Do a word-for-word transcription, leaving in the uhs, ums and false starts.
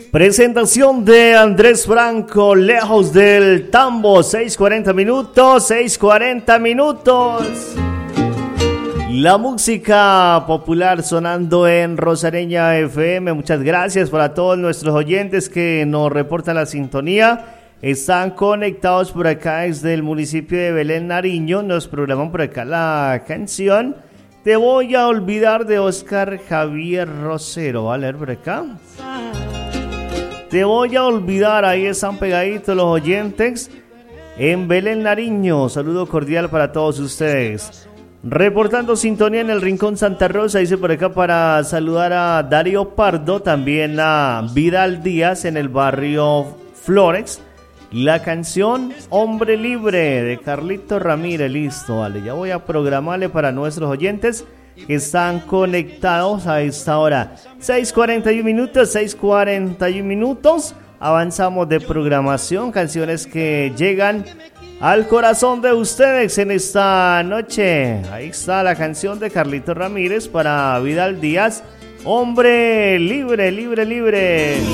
Presentación de Andrés Franco, Lejos del Tambo, seis cuarenta minutos, seis cuarenta minutos. La música popular sonando en Rosareña F M. Muchas gracias para todos nuestros oyentes que nos reportan la sintonía. Están conectados por acá desde el municipio de Belén, Nariño. Nos programan por acá la canción Te voy a olvidar de Oscar Javier Rosero. ¿Va a leer por acá? Te voy a olvidar, ahí están pegaditos los oyentes en Belén, Nariño. Saludo cordial para todos ustedes. Reportando sintonía en el Rincón Santa Rosa, dice por acá para saludar a Darío Pardo, también a Vidal Díaz en el barrio Flores. La canción Hombre Libre de Carlito Ramírez, listo, vale, ya voy a programarle para nuestros oyentes que están conectados a esta hora. seis cuarenta y uno minutos, seis cuarenta y uno minutos. Avanzamos de programación, canciones que llegan al corazón de ustedes en esta noche. Ahí está la canción de Carlito Ramírez para Vidal Díaz. Hombre libre, libre, libre.